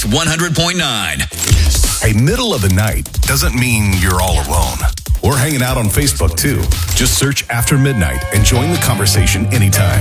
Mix 100.9. Hey, middle of the night doesn't mean you're all alone. We're hanging out on Facebook too. Just search After Midnight and join the conversation anytime.